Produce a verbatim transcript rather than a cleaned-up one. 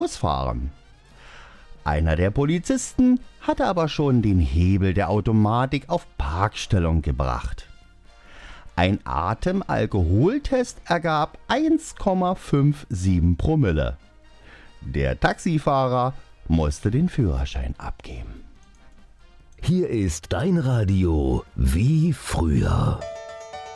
losfahren. Einer der Polizisten hatte aber schon den Hebel der Automatik auf Parkstellung gebracht. Ein Atemalkoholtest ergab eins Komma siebenundfünfzig Promille. Der Taxifahrer musste den Führerschein abgeben. Hier ist dein Radio wie früher.